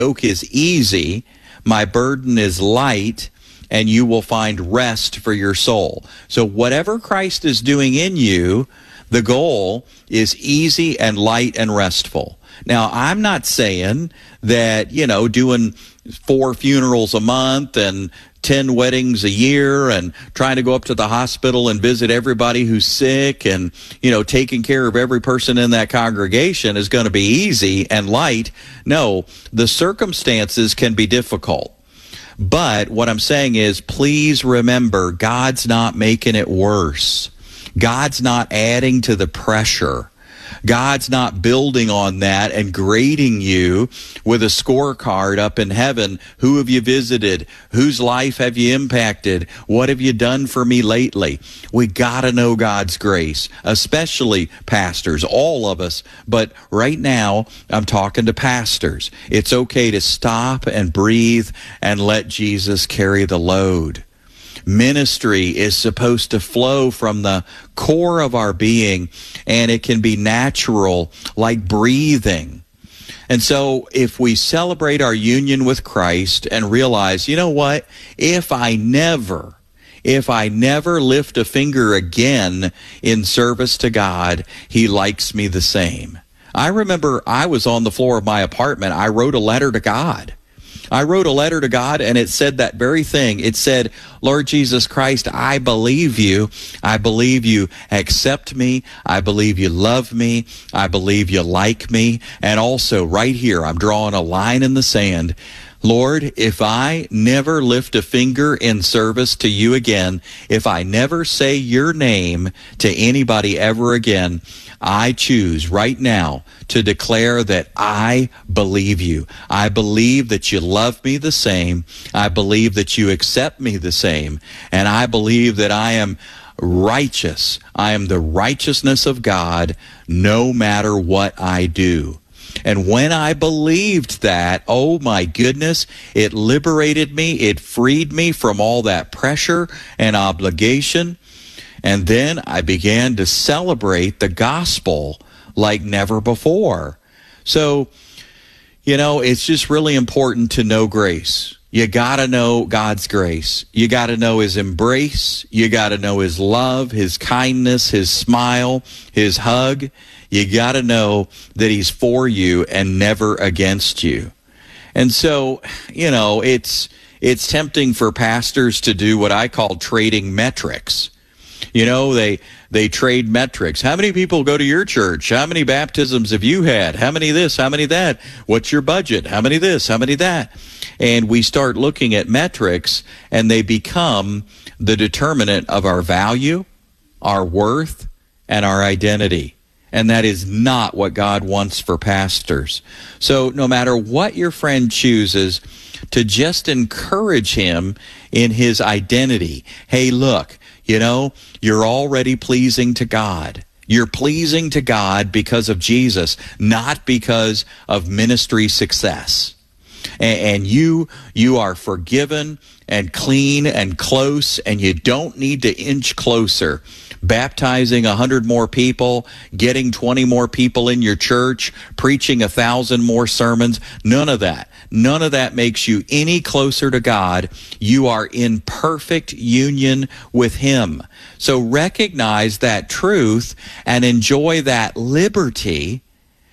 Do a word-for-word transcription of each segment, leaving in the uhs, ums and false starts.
yoke is easy, my burden is light, and you will find rest for your soul. So whatever Christ is doing in you, the goal is easy and light and restful. Now, I'm not saying that, you know, doing four funerals a month and ten weddings a year and trying to go up to the hospital and visit everybody who's sick and, you know, taking care of every person in that congregation is going to be easy and light. No, the circumstances can be difficult. But what I'm saying is, please remember, God's not making it worse. God's not adding to the pressure. God's not building on that and grading you with a scorecard up in heaven. Who have you visited? Whose life have you impacted? What have you done for me lately? We got to know God's grace, especially pastors, all of us. But right now, I'm talking to pastors. It's okay to stop and breathe and let Jesus carry the load. Ministry is supposed to flow from the core of our being, and it can be natural, like breathing. And so if we celebrate our union with Christ and realize, you know what, if I never, if I never lift a finger again in service to God, he likes me the same. I remember I was on the floor of my apartment. I wrote a letter to God. I wrote a letter to God, and it said that very thing. It said, Lord Jesus Christ, I believe you. I believe you accept me. I believe you love me. I believe you like me. And also, right here, I'm drawing a line in the sand. Lord, if I never lift a finger in service to you again, if I never say your name to anybody ever again, I choose right now to declare that I believe you. I believe that you love me the same. I believe that you accept me the same. And I believe that I am righteous. I am the righteousness of God no matter what I do. And when I believed that, oh my goodness, it liberated me. It freed me from all that pressure and obligation. And then I began to celebrate the gospel like never before. So, you know, it's just really important to know grace. You got to know God's grace. You got to know his embrace. You got to know his love, his kindness, his smile, his hug. You got to know that he's for you and never against you. And so, you know, it's it's tempting for pastors to do what I call trading metrics. You know, they they trade metrics. How many people go to your church? How many baptisms have you had? How many this? How many that? What's your budget? How many this? How many that? And we start looking at metrics, and they become the determinant of our value, our worth, and our identity. And that is not what God wants for pastors. So no matter what your friend chooses, to just encourage him in his identity. Hey, look, you know, you're already pleasing to God. You're pleasing to God because of Jesus, not because of ministry success. And, and you, you are forgiven and clean and close, and you don't need to inch closer. Baptizing a hundred more people, getting twenty more people in your church, preaching a thousand more sermons, none of that. None of that makes you any closer to God. You are in perfect union with him. So recognize that truth and enjoy that liberty,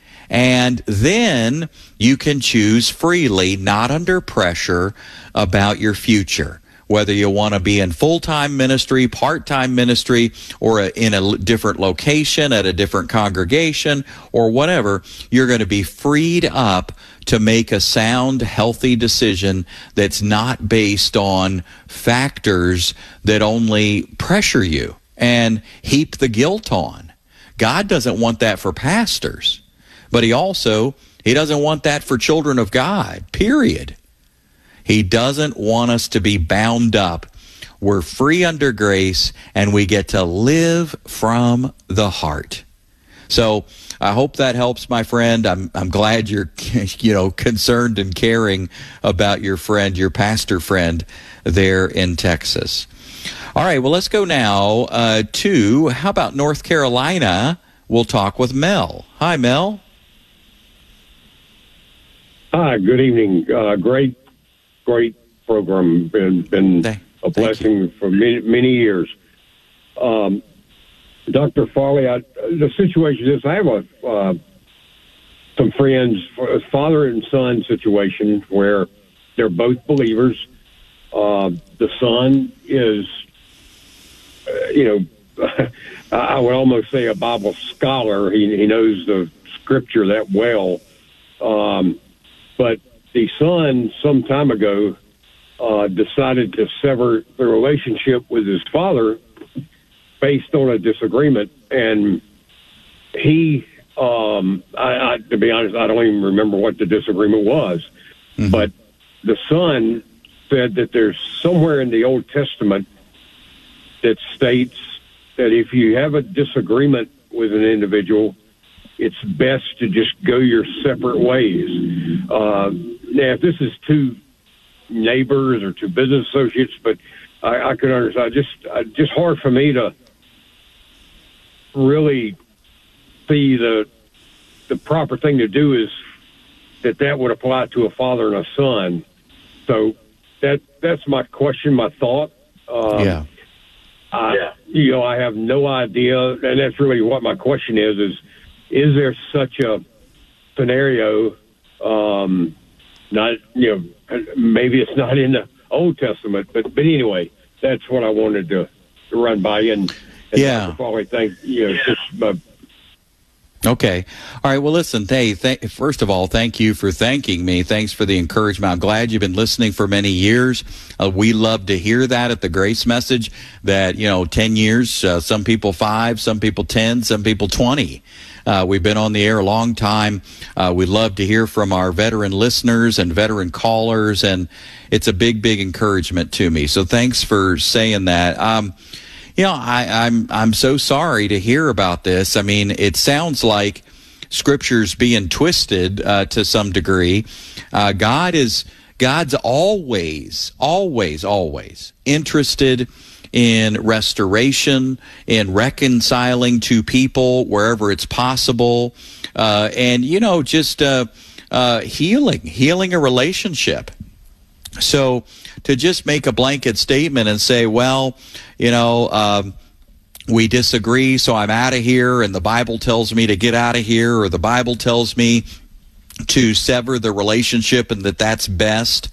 and then you can choose freely, not under pressure, about your future. Whether you want to be in full-time ministry, part-time ministry, or a, in a different location, at a different congregation, or whatever, you're going to be freed up to make a sound, healthy decision that's not based on factors that only pressure you and heap the guilt on. God doesn't want that for pastors, but he also, he doesn't want that for children of God, period. He doesn't want us to be bound up. We're free under grace, and we get to live from the heart. So I hope that helps, my friend. I'm I'm glad you're, you know, concerned and caring about your friend, your pastor friend there in Texas. All right, well, let's go now uh, to, how about North Carolina? We'll talk with Mel. Hi, Mel. Hi, good evening. Uh, great, great program. Been been Thank, a blessing for many many years. Um, Doctor Farley, I, the situation is I have a uh, some friends, a father and son situation where they're both believers. Uh, the son is, uh, you know, I would almost say a Bible scholar. He he knows the Scripture that well. Um, but the son, some time ago, uh, decided to sever the relationship with his father based on a disagreement. And he, um, I, I, to be honest, I don't even remember what the disagreement was. Mm-hmm. But the son said that there's somewhere in the Old Testament that states that if you have a disagreement with an individual, it's best to just go your separate ways. Uh, now, if this is two neighbors or two business associates, but I, I could understand. Just, uh, just hard for me to really see the the proper thing to do is that that would apply to a father and a son. So that that's my question, my thought. Um, yeah. I, yeah. You know, I have no idea, and that's really what my question is: is is there such a scenario? Um, not, you know, maybe it's not in the Old Testament, but but anyway, that's what I wanted to, to run by you. And, and yeah, probably thank you know, yeah. just, uh, Okay. All right. Well, listen, hey, th- first of all, thank you for thanking me. Thanks for the encouragement. I'm glad you've been listening for many years. Uh, we love to hear that at the Grace Message that, you know, ten years, uh, some people five, some people ten, some people twenty. Uh, we've been on the air a long time. Uh, we love to hear from our veteran listeners and veteran callers, and it's a big, big encouragement to me. So thanks for saying that. Um, You know, I, I'm I'm so sorry to hear about this. I mean, it sounds like Scripture's being twisted uh, to some degree. Uh, God is God's always, always, always interested in restoration, in reconciling two people wherever it's possible, uh, and you know, just uh, uh, healing, healing a relationship. So to just make a blanket statement and say, well, you know, um, we disagree, so I'm out of here, and the Bible tells me to get out of here, or the Bible tells me to sever the relationship and that that's best.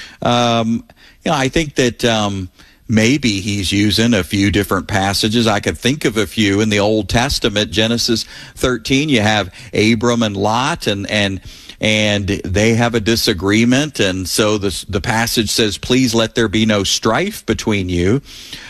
Um, you know, I think that um, maybe he's using a few different passages. I could think of a few in the Old Testament. Genesis thirteen, you have Abram and Lot, and and and they have a disagreement, and so the the passage says, please let there be no strife between you.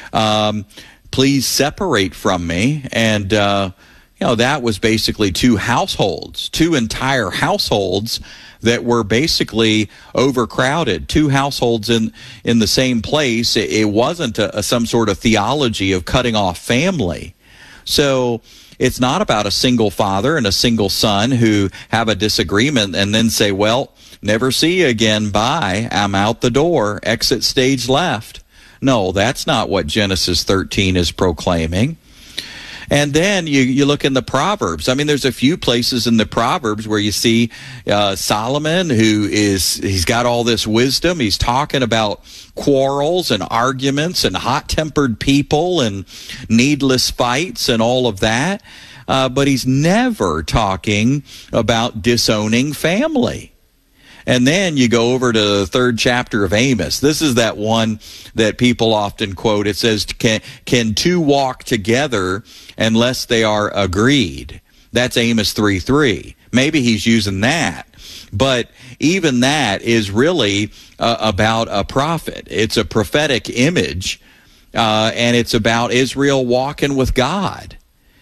Um, please separate from me. And, uh, you know, that was basically two households, two entire households that were basically overcrowded, two households in, in the same place. It, it wasn't a, a, some sort of theology of cutting off family. So it's not about a single father and a single son who have a disagreement and then say, well, never see you again, bye, I'm out the door, exit stage left. No, that's not what Genesis thirteen is proclaiming. And then you, you look in the Proverbs. I mean, there's a few places in the Proverbs where you see uh, Solomon, who is, he's got all this wisdom. He's talking about quarrels and arguments and hot-tempered people and needless fights and all of that. Uh, but he's never talking about disowning family. And then you go over to the third chapter of Amos. This is that one that people often quote. It says, can, can two walk together unless they are agreed? That's Amos three three. Maybe he's using that. But even that is really uh, about a prophet. It's a prophetic image, uh, and it's about Israel walking with God.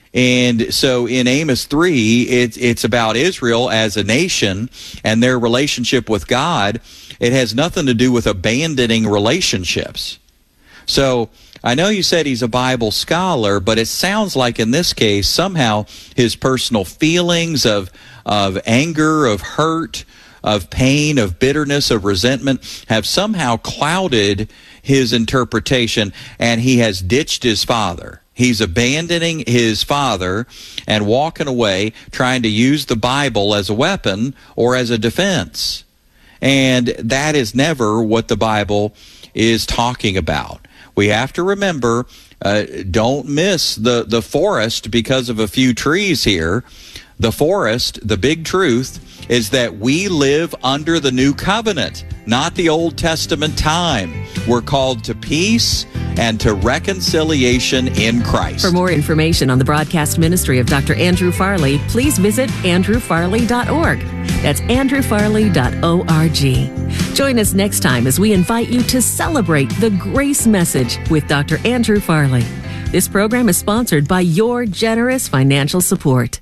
And so in Amos three, it's, it's about Israel as a nation and their relationship with God. It has nothing to do with abandoning relationships. So I know you said he's a Bible scholar, but it sounds like in this case, somehow his personal feelings of, of anger, of hurt, of pain, of bitterness, of resentment have somehow clouded his interpretation, and he has ditched his father. He's abandoning his father and walking away, trying to use the Bible as a weapon or as a defense. And that is never what the Bible is talking about. We have to remember, uh, don't miss the, the forest because of a few trees here. The forest, the big truth, is that we live under the new covenant, not the Old Testament time. We're called to peace and to reconciliation in Christ. For more information on the broadcast ministry of Doctor Andrew Farley, please visit andrew farley dot org. That's andrew farley dot org. Join us next time as we invite you to celebrate the grace message with Doctor Andrew Farley. This program is sponsored by your generous financial support.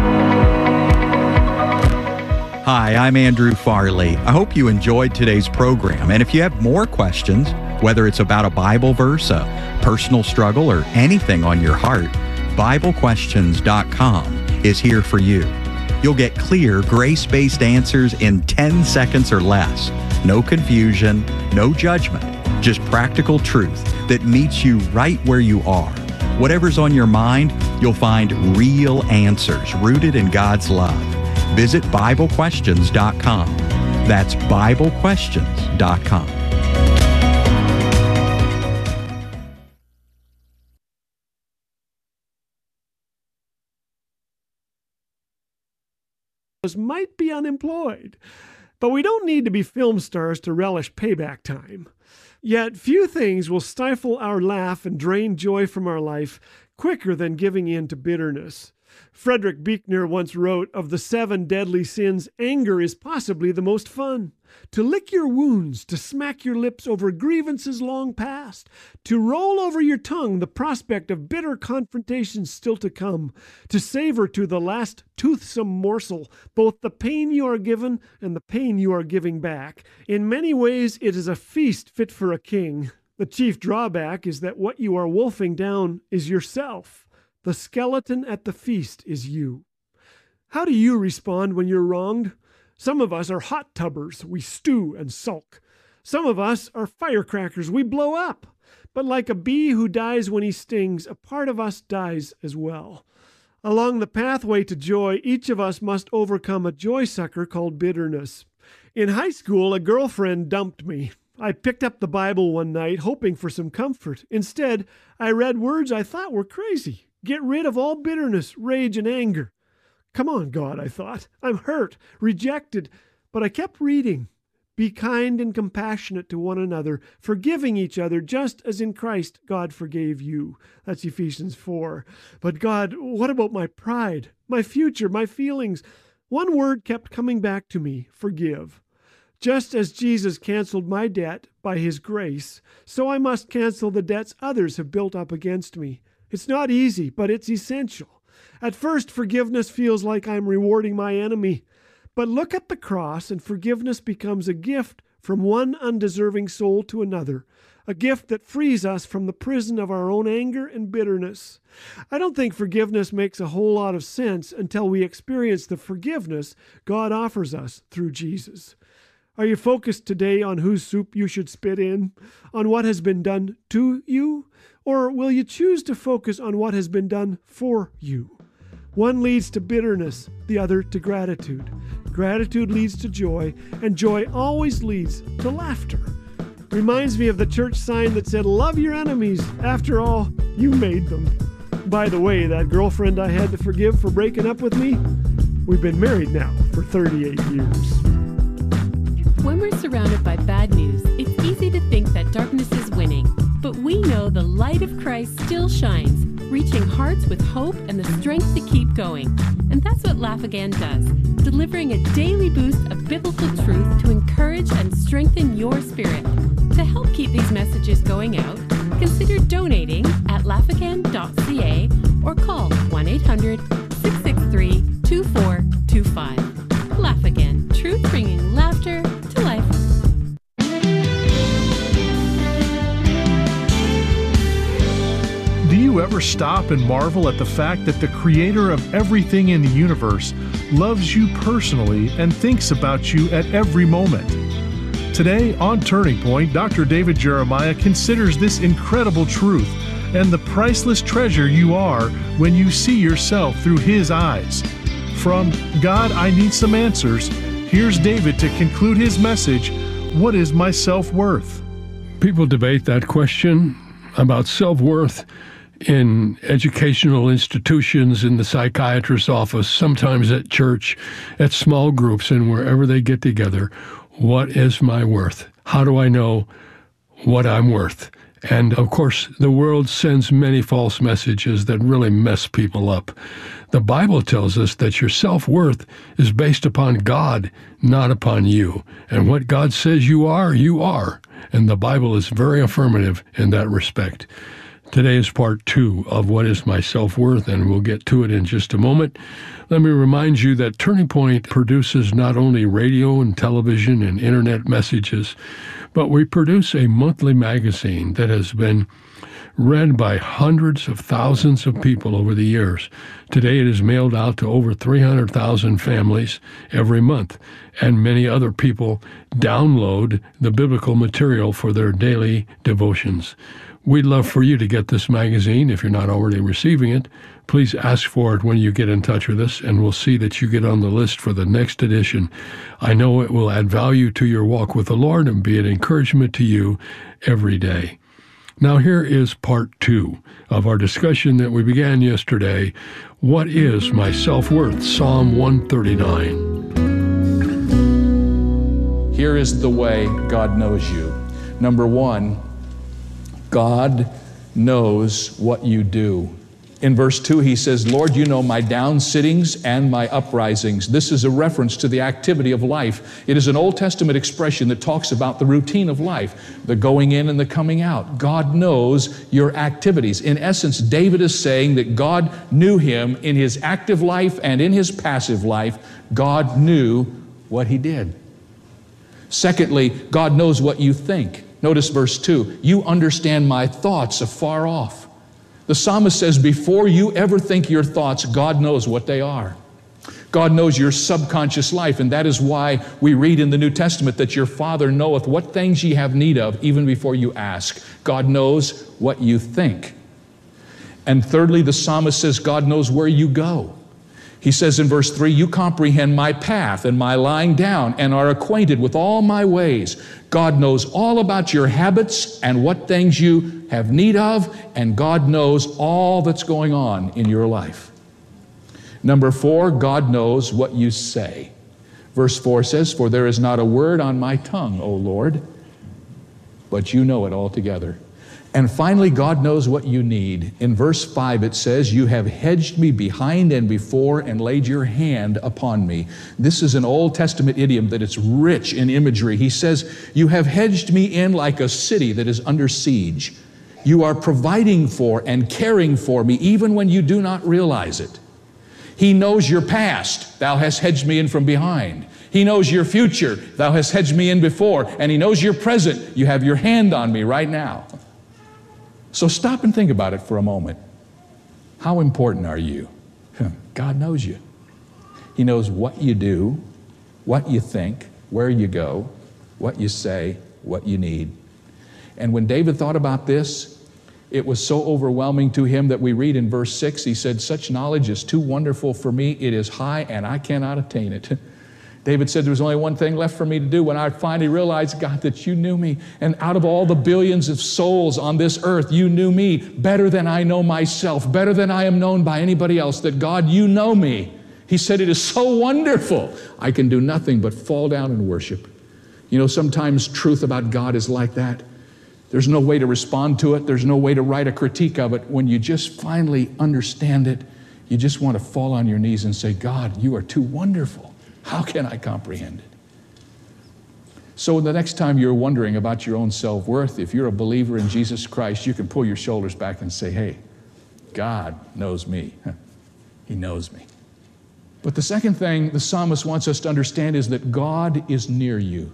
Hi, I'm Andrew Farley. I hope you enjoyed today's program. And if you have more questions, whether it's about a Bible verse, a personal struggle, or anything on your heart, Bible Questions dot com is here for you. You'll get clear, grace-based answers in ten seconds or less. No confusion, no judgment, just practical truth that meets you right where you are. Whatever's on your mind, you'll find real answers rooted in God's love. Visit Bible Questions dot com. That's Bible Questions dot com. Might be unemployed, but we don't need to be film stars to relish payback time. Yet few things will stifle our laugh and drain joy from our life quicker than giving in to bitterness. Frederick Buechner once wrote, of the seven deadly sins, anger is possibly the most fun. To lick your wounds, to smack your lips over grievances long past, to roll over your tongue the prospect of bitter confrontations still to come, to savor to the last toothsome morsel both the pain you are given and the pain you are giving back. In many ways it is a feast fit for a king. The chief drawback is that what you are wolfing down is yourself. The skeleton at the feast is you. How do you respond when you're wronged? Some of us are hot tubbers. We stew and sulk. Some of us are firecrackers. We blow up. But like a bee who dies when he stings, a part of us dies as well. Along the pathway to joy, each of us must overcome a joy sucker called bitterness. In high school, a girlfriend dumped me. I picked up the Bible one night, hoping for some comfort. Instead, I read words I thought were crazy. Get rid of all bitterness, rage, and anger. Come on, God, I thought. I'm hurt, rejected, but I kept reading. Be kind and compassionate to one another, forgiving each other just as in Christ God forgave you. That's Ephesians four. But God, what about my pride, my future, my feelings? One word kept coming back to me, forgive. Just as Jesus canceled my debt by his grace, so I must cancel the debts others have built up against me. It's not easy, but it's essential. At first, forgiveness feels like I'm rewarding my enemy. But look at the cross, and forgiveness becomes a gift from one undeserving soul to another, a gift that frees us from the prison of our own anger and bitterness. I don't think forgiveness makes a whole lot of sense until we experience the forgiveness God offers us through Jesus. Are you focused today on whose soup you should spit in, on what has been done to you? Or will you choose to focus on what has been done for you? One leads to bitterness, the other to gratitude. Gratitude leads to joy, and joy always leads to laughter. Reminds me of the church sign that said, love your enemies. After all, you made them. By the way, that girlfriend I had to forgive for breaking up with me, we've been married now for thirty-eight years. When we're surrounded by bad news, it's easy to think that darkness is winning. But we know the light of Christ still shines, reaching hearts with hope and the strength to keep going. And that's what Laugh Again does, delivering a daily boost of biblical truth to encourage and strengthen your spirit. To help keep these messages going out, consider donating at laugh again dot c a or call one eight hundred, six six three, two four two five. Laugh Again, truth bringing laughter to life. Do you ever stop and marvel at the fact that the creator of everything in the universe loves you personally and thinks about you at every moment? Today on Turning Point, Doctor David Jeremiah considers this incredible truth and the priceless treasure you are when you see yourself through his eyes. From God, I Need Some Answers, Here's David to conclude his message, What is my self-worth? People debate that question about self-worth in educational institutions, in the psychiatrist's office, sometimes at church, at small groups, and wherever they get together. What is my worth? How do I know what I'm worth? And of course, the world sends many false messages that really mess people up. The Bible tells us that your self-worth is based upon God, not upon you. And what God says you are, you are. And the Bible is very affirmative in that respect. Today is part two of What is My Self-Worth, and we'll get to it in just a moment. Let me remind you that Turning Point produces not only radio and television and internet messages, but we produce a monthly magazine that has been read by hundreds of thousands of people over the years. Today it is mailed out to over three hundred thousand families every month, and many other people download the biblical material for their daily devotions. We'd love for you to get this magazine if you're not already receiving it. Please ask for it when you get in touch with us, and we'll see that you get on the list for the next edition. I know it will add value to your walk with the Lord and be an encouragement to you every day. Now here is part two of our discussion that we began yesterday. What is my self-worth? Psalm one thirty-nine. Here is the way God knows you. Number one, God knows what you do. In verse two, he says, Lord, you know my downsittings and my uprisings. This is a reference to the activity of life. It is an Old Testament expression that talks about the routine of life, the going in and the coming out. God knows your activities. In essence, David is saying that God knew him in his active life and in his passive life. God knew what he did. Secondly, God knows what you think. Notice verse two, you understand my thoughts afar off. The psalmist says, before you ever think your thoughts, God knows what they are. God knows your subconscious life, and that is why we read in the New Testament that your Father knoweth what things ye have need of, even before you ask. God knows what you think. And thirdly, the psalmist says, God knows where you go. He says in verse three, you comprehend my path and my lying down and are acquainted with all my ways. God knows all about your habits and what things you have need of, and God knows all that's going on in your life. Number four, God knows what you say. Verse four says, for there is not a word on my tongue, O Lord, but you know it altogether. And finally, God knows what you need. In verse five, it says, you have hedged me behind and before and laid your hand upon me. This is an Old Testament idiom that is rich in imagery. He says, you have hedged me in like a city that is under siege. You are providing for and caring for me even when you do not realize it. He knows your past. Thou hast hedged me in from behind. He knows your future. Thou hast hedged me in before. And he knows your present. You have your hand on me right now. So stop and think about it for a moment. How important are you? God knows you. He knows what you do, what you think, where you go, what you say, what you need. And when David thought about this, it was so overwhelming to him that we read in verse six, he said, such knowledge is too wonderful for me. It is high and I cannot attain it. David said there was only one thing left for me to do when I finally realized, God, that you knew me. And out of all the billions of souls on this earth, you knew me better than I know myself, better than I am known by anybody else, that God, you know me. He said, it is so wonderful. I can do nothing but fall down and worship. You know, sometimes truth about God is like that. There's no way to respond to it. There's no way to write a critique of it. When you just finally understand it, you just want to fall on your knees and say, God, you are too wonderful. How can I comprehend it? So the next time you're wondering about your own self-worth, if you're a believer in Jesus Christ, you can pull your shoulders back and say, hey, God knows me. He knows me. But the second thing the psalmist wants us to understand is that God is near you.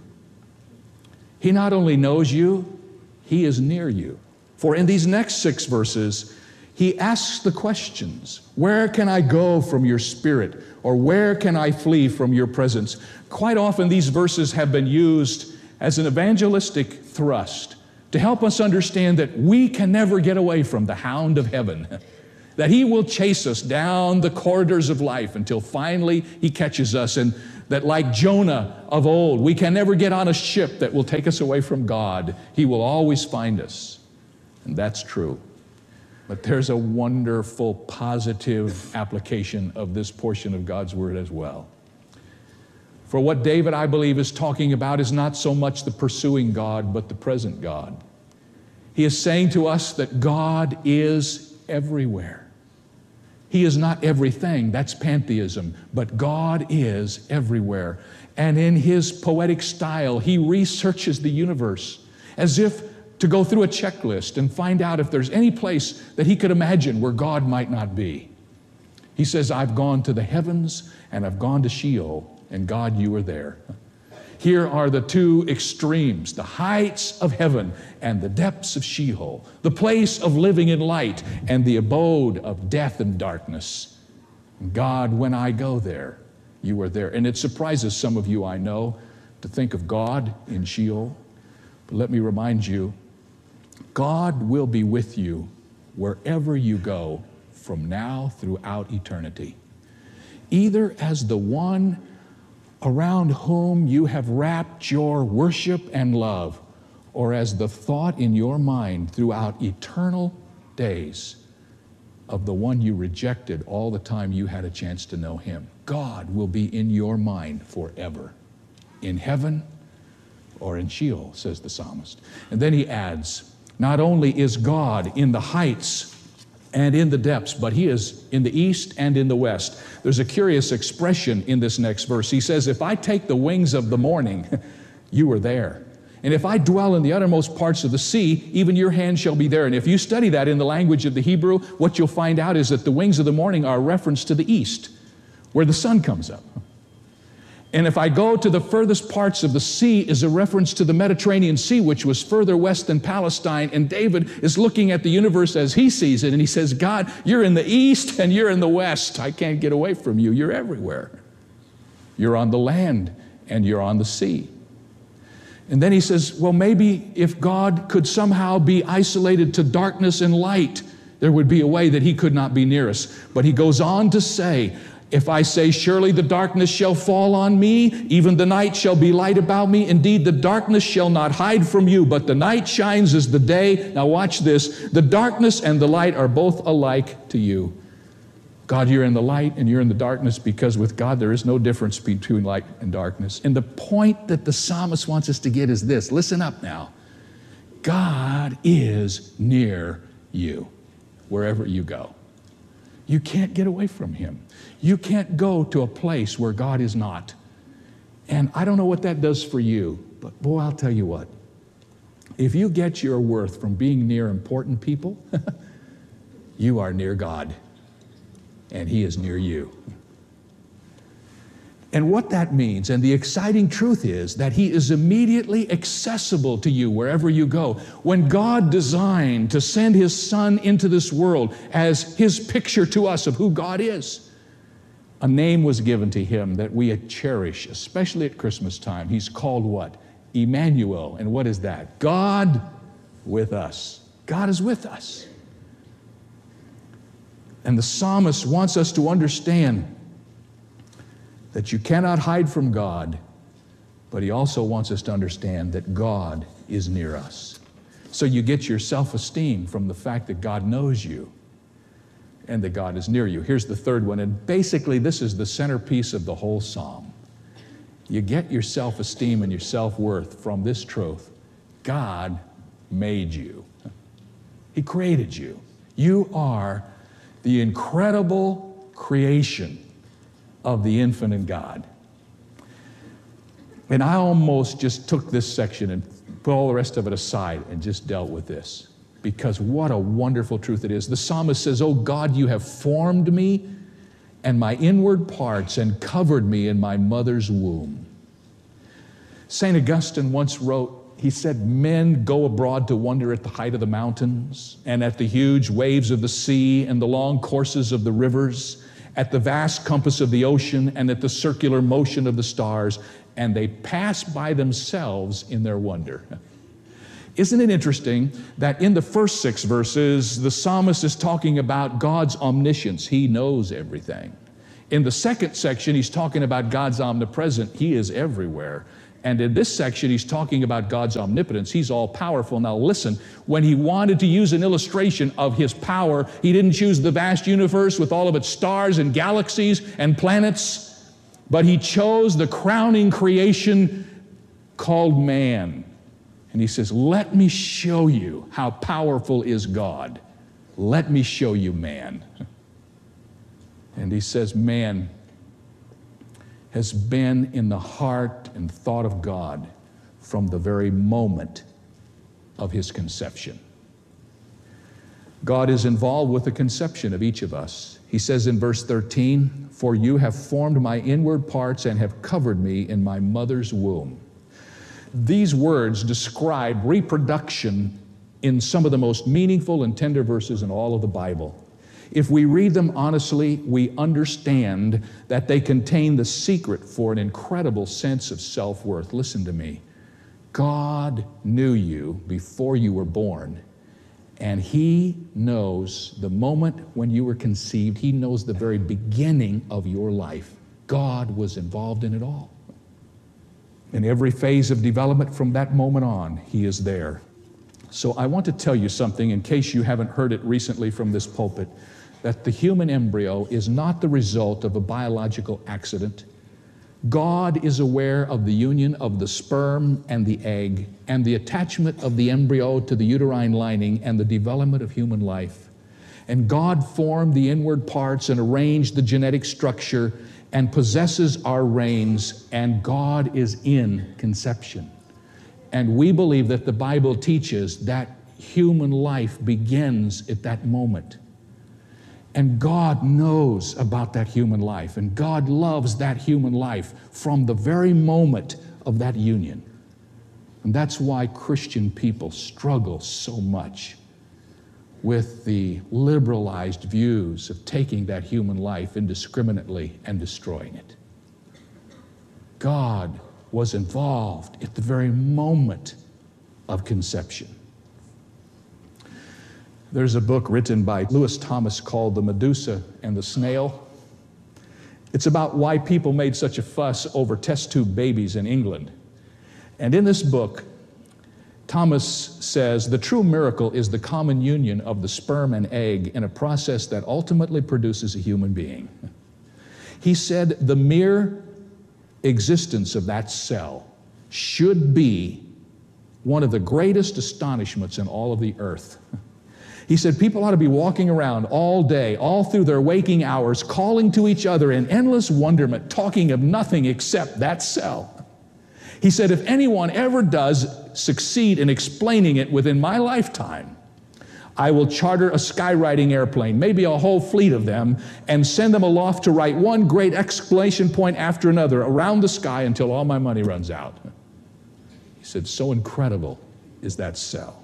He not only knows you, he is near you. For in these next six verses, he asks the questions, where can I go from your spirit? Or where can I flee from your presence? Quite often these verses have been used as an evangelistic thrust to help us understand that we can never get away from the hound of heaven, that he will chase us down the corridors of life until finally he catches us. And That like Jonah of old, we can never get on a ship that will take us away from God. He will always find us. And that's true. But there's a wonderful, positive application of this portion of God's Word as well. For what David, I believe, is talking about is not so much the pursuing God, but the present God. He is saying to us that God is everywhere. He is not everything, that's pantheism, but God is everywhere. And in his poetic style, he researches the universe as if to go through a checklist and find out if there's any place that he could imagine where God might not be. He says, I've gone to the heavens and I've gone to Sheol, and God, you are there. Here are the two extremes, the heights of heaven and the depths of Sheol, the place of living in light and the abode of death and darkness. God, when I go there, you are there. And it surprises some of you, I know, to think of God in Sheol. But let me remind you, God will be with you wherever you go from now throughout eternity, either as the one around whom you have wrapped your worship and love, or as the thought in your mind throughout eternal days of the one you rejected all the time you had a chance to know him. God will be in your mind forever, in heaven or in Sheol, says the psalmist. And then he adds, not only is God in the heights and in the depths, but he is in the east and in the west. There's a curious expression in this next verse. He says, if I take the wings of the morning, you are there. And if I dwell in the uttermost parts of the sea, even your hand shall be there. And if you study that in the language of the Hebrew, what you'll find out is that the wings of the morning are a reference to the east, where the sun comes up. And if I go to the furthest parts of the sea is a reference to the Mediterranean Sea, which was further west than Palestine. And David is looking at the universe as he sees it. And he says, God, you're in the east and you're in the west. I can't get away from you. You're everywhere. You're on the land and you're on the sea. And then he says, well, maybe if God could somehow be isolated to darkness and light, there would be a way that he could not be near us. But he goes on to say, if I say, surely the darkness shall fall on me, even the night shall be light about me. Indeed, the darkness shall not hide from you, but the night shines as the day. Now watch this. The darkness and the light are both alike to you. God, you're in the light and you're in the darkness, because with God there is no difference between light and darkness. And the point that the psalmist wants us to get is this. Listen up now. God is near you wherever you go. You can't get away from him. You can't go to a place where God is not. And I don't know what that does for you, but boy, I'll tell you what. If you get your worth from being near important people, you are near God, and he is near you. And what that means, and the exciting truth is that he is immediately accessible to you wherever you go. When God designed to send his son into this world as his picture to us of who God is, a name was given to him that we cherish, especially at Christmas time. He's called what? Emmanuel. And what is that? God with us. God is with us. And the psalmist wants us to understand that you cannot hide from God, but he also wants us to understand that God is near us. So you get your self-esteem from the fact that God knows you and that God is near you. Here's the third one, and basically this is the centerpiece of the whole psalm. You get your self-esteem and your self-worth from this truth. God made you. He created you. You are the incredible creation of the infinite God. And I almost just took this section and put all the rest of it aside and just dealt with this, because what a wonderful truth it is. The psalmist says, "Oh God, you have formed me and my inward parts and covered me in my mother's womb." Saint Augustine once wrote, he said, "Men go abroad to wonder at the height of the mountains and at the huge waves of the sea and the long courses of the rivers, at the vast compass of the ocean and at the circular motion of the stars, and they pass by themselves in their wonder." Isn't it interesting that in the first six verses, the psalmist is talking about God's omniscience. He knows everything. In the second section, he's talking about God's omnipresent. He is everywhere. And in this section, he's talking about God's omnipotence. He's all-powerful. Now listen, when he wanted to use an illustration of his power, he didn't choose the vast universe with all of its stars and galaxies and planets, but he chose the crowning creation called man. And he says, let me show you how powerful is God. Let me show you man. And he says, man has been in the heart and thought of God from the very moment of his conception. God is involved with the conception of each of us. He says in verse thirteen, for you have formed my inward parts and have covered me in my mother's womb. These words describe reproduction in some of the most meaningful and tender verses in all of the Bible. If we read them honestly, we understand that they contain the secret for an incredible sense of self-worth. Listen to me. God knew you before you were born, and he knows the moment when you were conceived. He knows the very beginning of your life. God was involved in it all. In every phase of development from that moment on, he is there. So I want to tell you something, in case you haven't heard it recently from this pulpit, that the human embryo is not the result of a biological accident. God is aware of the union of the sperm and the egg and the attachment of the embryo to the uterine lining and the development of human life. And God formed the inward parts and arranged the genetic structure and possesses our reins, and God is in conception. And we believe that the Bible teaches that human life begins at that moment. And God knows about that human life, and God loves that human life from the very moment of that union. And that's why Christian people struggle so much with the liberalized views of taking that human life indiscriminately and destroying it. God was involved at the very moment of conception. There's a book written by Lewis Thomas called The Medusa and the Snail. It's about why people made such a fuss over test tube babies in England. And in this book, Thomas says, the true miracle is the common union of the sperm and egg in a process that ultimately produces a human being. He said the mere existence of that cell should be one of the greatest astonishments in all of the earth. He said people ought to be walking around all day, all through their waking hours, calling to each other in endless wonderment, talking of nothing except that cell. He said if anyone ever does succeed in explaining it within my lifetime, I will charter a skywriting airplane, maybe a whole fleet of them, and send them aloft to write one great exclamation point after another around the sky until all my money runs out. He said, so incredible is that cell.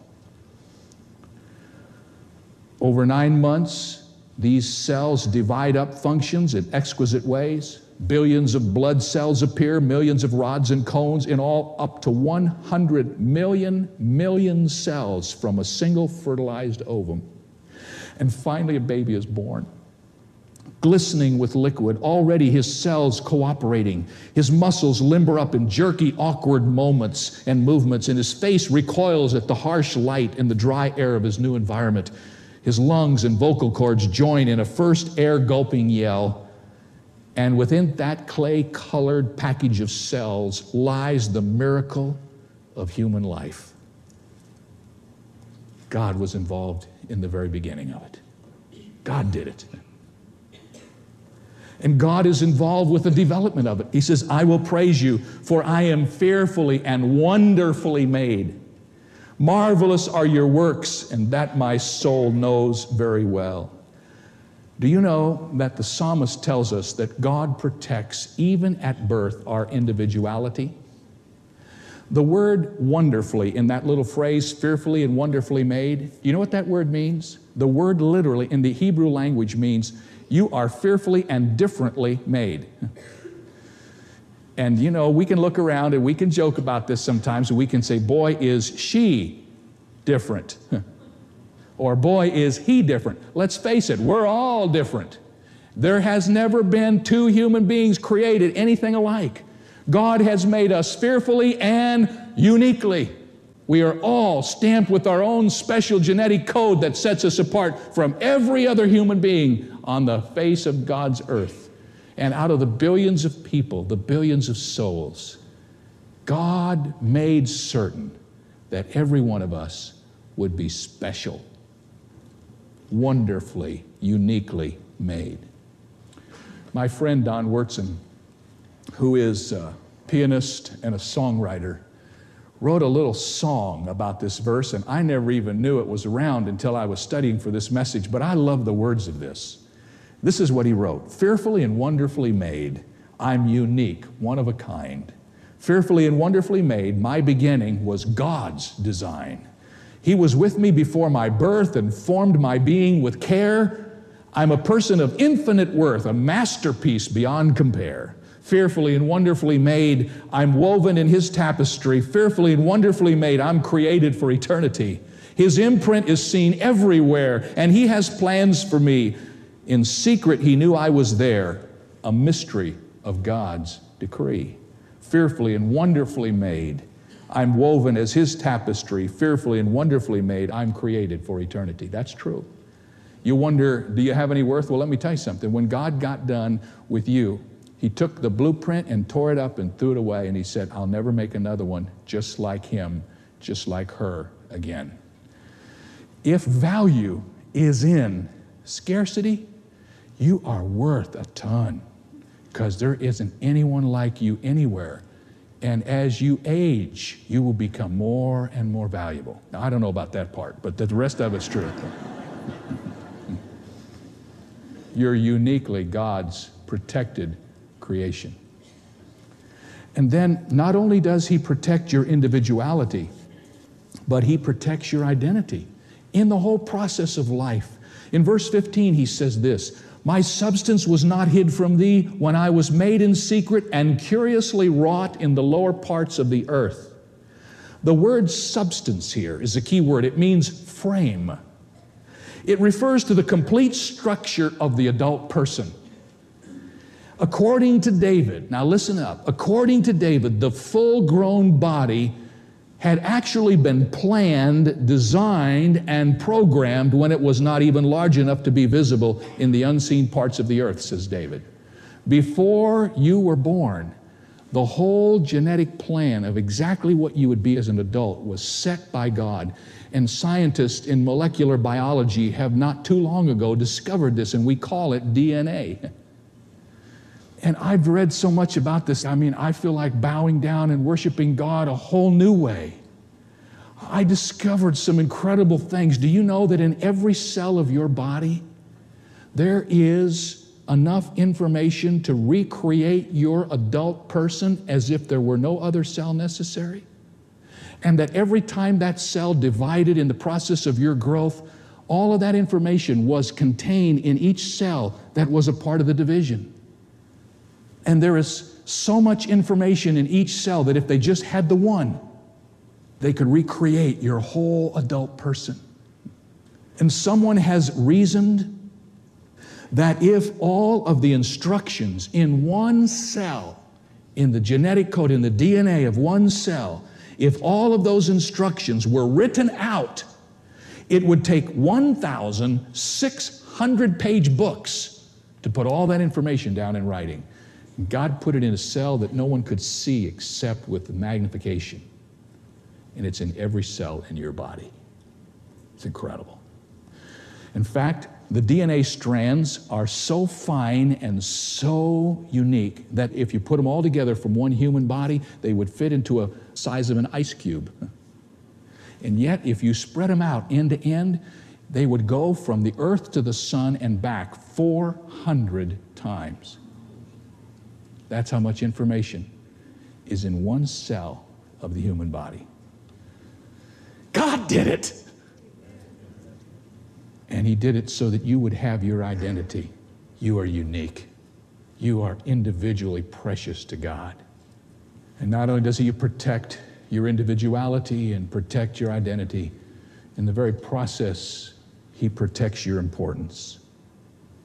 Over nine months, these cells divide up functions in exquisite ways. Billions of blood cells appear, millions of rods and cones, in all up to one hundred million million cells from a single fertilized ovum. And finally, a baby is born, glistening with liquid, already his cells cooperating. His muscles limber up in jerky, awkward moments and movements, and his face recoils at the harsh light and the dry air of his new environment. His lungs and vocal cords join in a first air-gulping yell, and within that clay-colored package of cells lies the miracle of human life. God was involved in the very beginning of it. God did it. And God is involved with the development of it. He says, I will praise you, for I am fearfully and wonderfully made. Marvelous are your works, and that my soul knows very well. Do you know that the psalmist tells us that God protects, even at birth, our individuality? The word wonderfully in that little phrase, fearfully and wonderfully made, you know what that word means? The word literally in the Hebrew language means you are fearfully and differently made. And you know, we can look around and we can joke about this sometimes, and we can say, boy, is she different. Or boy, is he different. Let's face it, we're all different. There has never been two human beings created anything alike. God has made us fearfully and uniquely. We are all stamped with our own special genetic code that sets us apart from every other human being on the face of God's earth. And out of the billions of people, the billions of souls, God made certain that every one of us would be special, wonderfully, uniquely made. My friend Don Wurtzen, who is a pianist and a songwriter, wrote a little song about this verse, and I never even knew it was around until I was studying for this message, but I love the words of this. This is what he wrote. Fearfully and wonderfully made, I'm unique, one of a kind. Fearfully and wonderfully made, my beginning was God's design. He was with me before my birth and formed my being with care. I'm a person of infinite worth, a masterpiece beyond compare. Fearfully and wonderfully made, I'm woven in His tapestry. Fearfully and wonderfully made, I'm created for eternity. His imprint is seen everywhere, and He has plans for me. In secret, He knew I was there, a mystery of God's decree. Fearfully and wonderfully made, I'm woven as His tapestry. Fearfully and wonderfully made, I'm created for eternity. That's true. You wonder, do you have any worth? Well, let me tell you something. When God got done with you, He took the blueprint and tore it up and threw it away, and He said, I'll never make another one just like him, just like her again. If value is in scarcity, you are worth a ton, because there isn't anyone like you anywhere. And as you age, you will become more and more valuable. Now, I don't know about that part, but the rest of it's true. You're uniquely God's protected creation. And then not only does He protect your individuality, but He protects your identity in the whole process of life. In verse fifteen, He says this, my substance was not hid from Thee when I was made in secret and curiously wrought in the lower parts of the earth. The word substance here is a key word. It means frame. It refers to the complete structure of the adult person. According to David, now listen up, according to David, the full-grown body had actually been planned, designed, and programmed when it was not even large enough to be visible in the unseen parts of the earth, says David. Before you were born, the whole genetic plan of exactly what you would be as an adult was set by God. And scientists in molecular biology have not too long ago discovered this, and we call it D N A. And I've read so much about this. I mean, I feel like bowing down and worshiping God a whole new way. I discovered some incredible things. Do you know that in every cell of your body, there is enough information to recreate your adult person as if there were no other cell necessary? And that every time that cell divided in the process of your growth, all of that information was contained in each cell that was a part of the division. And there is so much information in each cell that if they just had the one, they could recreate your whole adult person. And someone has reasoned that if all of the instructions in one cell, in the genetic code, in the D N A of one cell, if all of those instructions were written out, it would take one thousand six hundred page books to put all that information down in writing. God put it in a cell that no one could see except with magnification. And it's in every cell in your body. It's incredible. In fact, the D N A strands are so fine and so unique that if you put them all together from one human body, they would fit into a size of an ice cube. And yet, if you spread them out end to end, they would go from the earth to the sun and back four hundred times. That's how much information is in one cell of the human body. God did it. And He did it so that you would have your identity. You are unique. You are individually precious to God. And not only does He protect your individuality and protect your identity, in the very process, He protects your importance.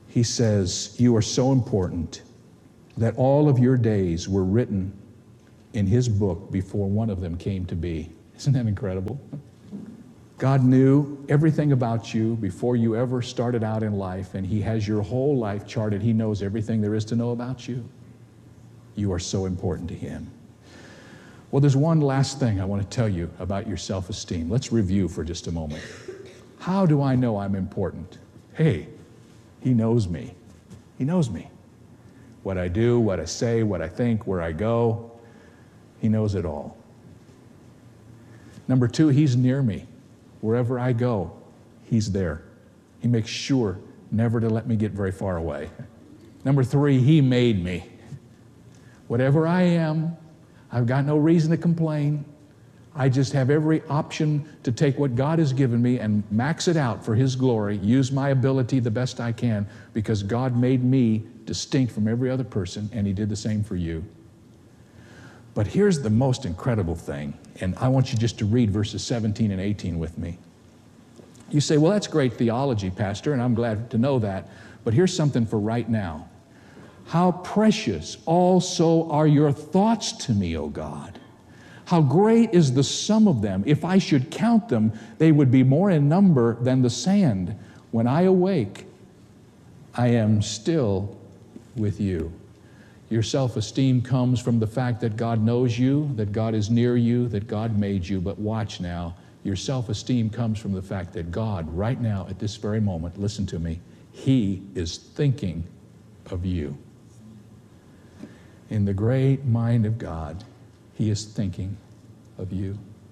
He says, you are so important that all of your days were written in his book before one of them came to be. Isn't that incredible? God knew everything about you before you ever started out in life, and he has your whole life charted. He knows everything there is to know about you. You are so important to him. Well, there's one last thing I want to tell you about your self-esteem. Let's review for just a moment. How do I know I'm important? Hey, he knows me. He knows me. What I do, what I say, what I think, where I go. He knows it all. Number two, he's near me. Wherever I go, he's there. He makes sure never to let me get very far away. Number three, he made me. Whatever I am, I've got no reason to complain. I just have every option to take what God has given me and max it out for his glory, use my ability the best I can, because God made me distinct from every other person, and he did the same for you. But here's the most incredible thing, and I want you just to read verses seventeen and eighteen with me. You say, well, that's great theology, Pastor, and I'm glad to know that, but here's something for right now. How precious also are your thoughts to me, O God. How great is the sum of them. If I should count them, they would be more in number than the sand. When I awake, I am still with you. Your self-esteem comes from the fact that God knows you, that God is near you, that God made you. But watch now, your self-esteem comes from the fact that God, right now, at this very moment, listen to me, he is thinking of you. In the great mind of God, he is thinking of you.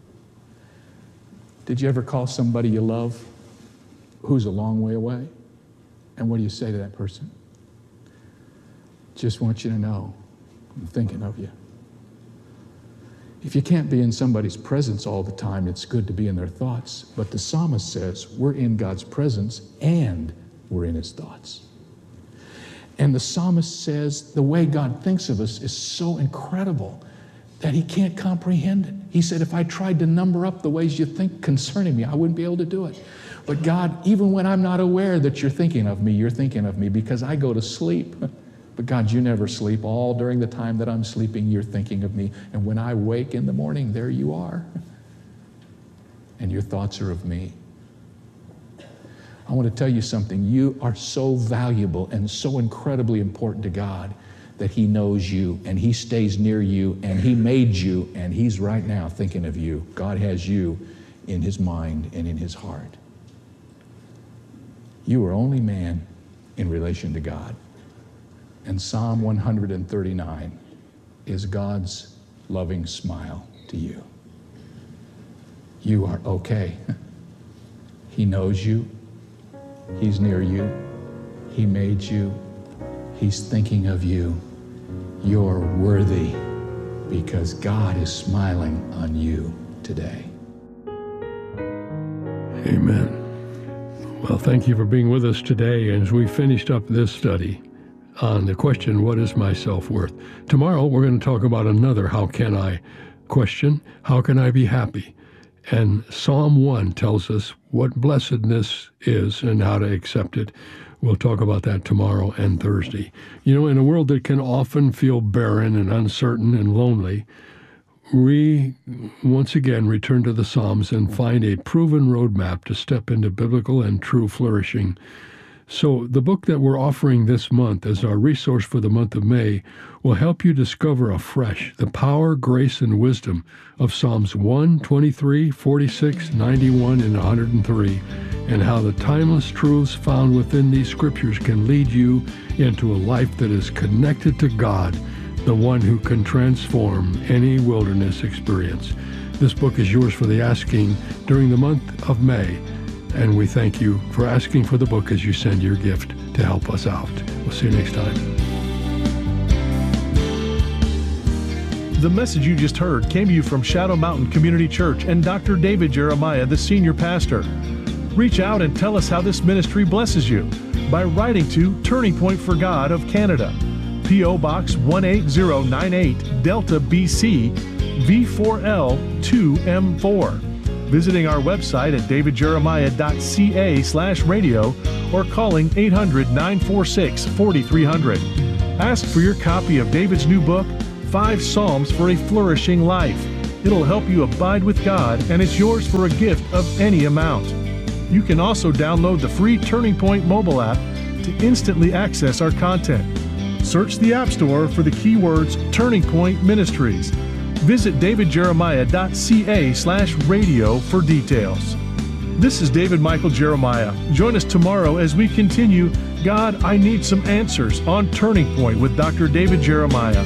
Did you ever call somebody you love who's a long way away? And what do you say to that person? Just want you to know, I'm thinking of you. If you can't be in somebody's presence all the time, it's good to be in their thoughts. But the psalmist says we're in God's presence and we're in his thoughts. And the psalmist says the way God thinks of us is so incredible that he can't comprehend it. He said, if I tried to number up the ways you think concerning me, I wouldn't be able to do it. But God, even when I'm not aware that you're thinking of me, you're thinking of me because I go to sleep. But God, you never sleep. All during the time that I'm sleeping, you're thinking of me. And when I wake in the morning, there you are. And your thoughts are of me. I want to tell you something. You are so valuable and so incredibly important to God that he knows you and he stays near you and he made you and he's right now thinking of you. God has you in his mind and in his heart. You are only man in relation to God. And Psalm one thirty-nine is God's loving smile to you. You are okay. He knows you. He's near you. He made you. He's thinking of you. You're worthy because God is smiling on you today. Amen. Well, thank you for being with us today as we finished up this study on the question, what is my self-worth? Tomorrow, we're going to talk about another how can I question. How can I be happy? And Psalm one tells us what blessedness is and how to accept it. We'll talk about that tomorrow and Thursday. You know, in a world that can often feel barren and uncertain and lonely, we once again return to the Psalms and find a proven roadmap to step into biblical and true flourishing. So the book that we're offering this month as our resource for the month of May will help you discover afresh the power, grace, and wisdom of Psalms one, twenty-three, forty-six, ninety-one, and one hundred three, and how the timeless truths found within these scriptures can lead you into a life that is connected to God, the one who can transform any wilderness experience. This book is yours for the asking during the month of May. And we thank you for asking for the book as you send your gift to help us out. We'll see you next time. The message you just heard came to you from Shadow Mountain Community Church and Doctor David Jeremiah, the senior pastor. Reach out and tell us how this ministry blesses you by writing to Turning Point for God of Canada, P O Box one eight zero nine eight, Delta, B C, V four L two M four. visiting our website at david jeremiah dot c a slash radio or calling eight hundred, nine four six, four three zero zero. Ask for your copy of David's new book, Five Psalms for a Flourishing Life. It'll help you abide with God, and it's yours for a gift of any amount. You can also download the free Turning Point mobile app to instantly access our content. Search the App Store for the keywords Turning Point Ministries. Visit david jeremiah dot c a slash radio for details. This is David Michael Jeremiah. Join us tomorrow as we continue God, I Need Some Answers on Turning Point with Doctor David Jeremiah.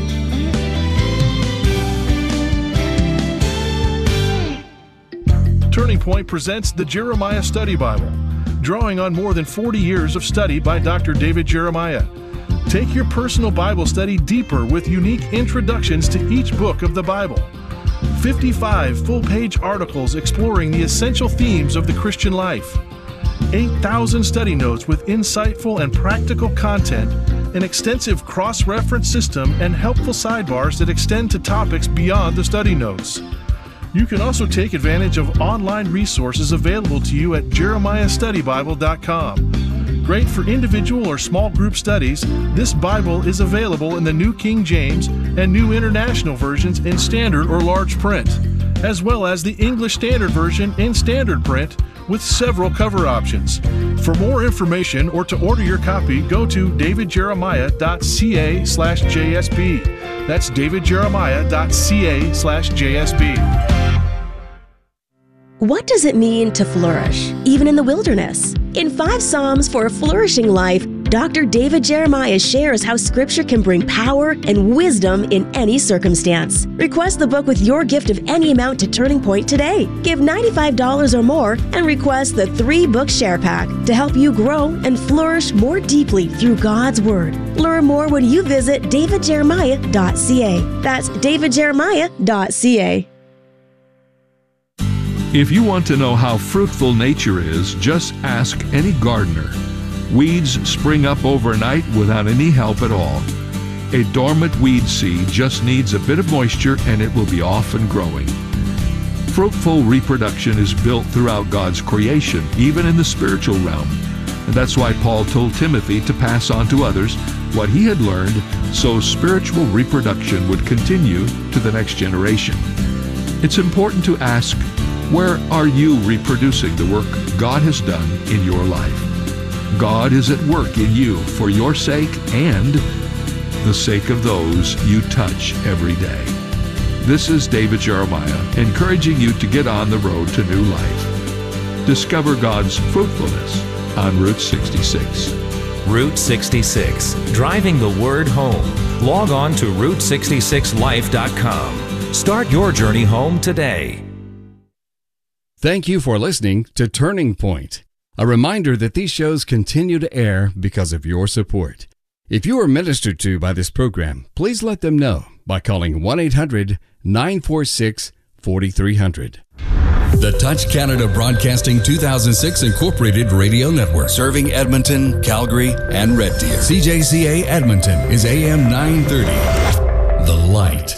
Turning Point presents the Jeremiah Study Bible, drawing on more than forty years of study by Doctor David Jeremiah. Take your personal Bible study deeper with unique introductions to each book of the Bible. fifty-five full-page articles exploring the essential themes of the Christian life. eight thousand study notes with insightful and practical content, an extensive cross-reference system, and helpful sidebars that extend to topics beyond the study notes. You can also take advantage of online resources available to you at jeremiah study bible dot com. Great for individual or small group studies, this Bible is available in the New King James and New International versions in standard or large print, as well as the English Standard Version in standard print with several cover options. For more information or to order your copy, go to david jeremiah dot c a slash j s b. That's david jeremiah dot c a slash j s b. What does it mean to flourish, even in the wilderness? In Five Psalms for a Flourishing Life, Doctor David Jeremiah shares how Scripture can bring power and wisdom in any circumstance. Request the book with your gift of any amount to Turning Point today. Give ninety-five dollars or more and request the three-book share pack to help you grow and flourish more deeply through God's Word. Learn more when you visit david jeremiah dot c a. That's david jeremiah dot c a. If you want to know how fruitful nature is, just ask any gardener. Weeds spring up overnight without any help at all. A dormant weed seed just needs a bit of moisture and it will be off and growing. Fruitful reproduction is built throughout God's creation, even in the spiritual realm. And that's why Paul told Timothy to pass on to others what he had learned, so spiritual reproduction would continue to the next generation. It's important to ask, where are you reproducing the work God has done in your life? God is at work in you for your sake and the sake of those you touch every day. This is David Jeremiah, encouraging you to get on the road to new life. Discover God's fruitfulness on Route sixty-six. Route sixty-six, driving the word home. Log on to route sixty-six life dot com. Start your journey home today. Thank you for listening to Turning Point. A reminder that these shows continue to air because of your support. If you are ministered to by this program, please let them know by calling one eight hundred, nine four six, four three zero zero. The Touch Canada Broadcasting two thousand six Incorporated Radio Network, serving Edmonton, Calgary, and Red Deer. C J C A Edmonton is A M nine thirty. The Light.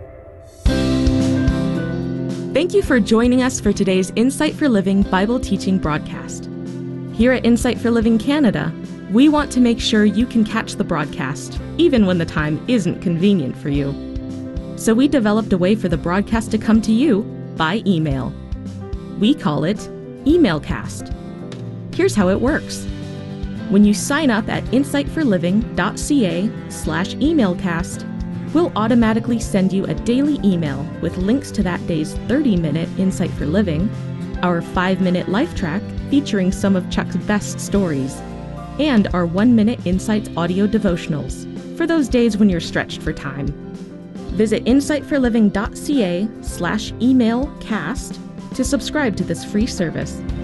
Thank you for joining us for today's Insight for Living Bible teaching broadcast. Here at Insight for Living Canada, we want to make sure you can catch the broadcast, even when the time isn't convenient for you. So we developed a way for the broadcast to come to you by email. We call it Emailcast. Here's how it works. When you sign up at insight for living dot c a slash emailcast, we'll automatically send you a daily email with links to that day's thirty-minute Insight for Living, our five-minute life track featuring some of Chuck's best stories, and our one-minute Insights audio devotionals for those days when you're stretched for time. Visit insight for living dot c a slash emailcast to subscribe to this free service